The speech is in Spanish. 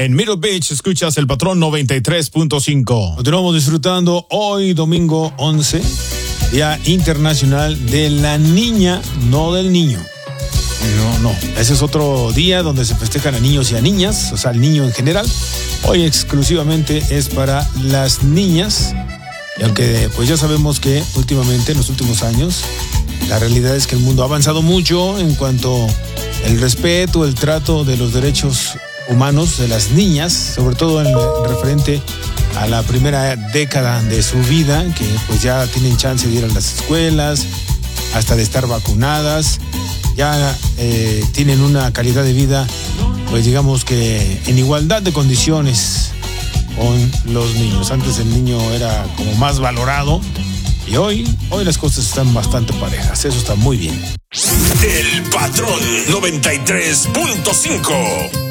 En Middle Beach escuchas el Patrón 93.5. Continuamos disfrutando hoy, domingo 11, Día Internacional de la Niña, no del niño. No. Ese es otro día donde se festejan a niños y a niñas, o sea, al niño en general. Hoy exclusivamente es para las niñas. Y aunque pues ya sabemos que últimamente, en los últimos años, la realidad es que el mundo ha avanzado mucho en cuanto al respeto, el trato de los derechos humanos de las niñas, sobre todo en referente a la primera década de su vida, que pues ya tienen chance de ir a las escuelas, hasta de estar vacunadas, ya tienen una calidad de vida, pues digamos que en igualdad de condiciones con los niños. Antes el niño era como más valorado y hoy las cosas están bastante parejas. Eso está muy bien. El Patrón 93.5.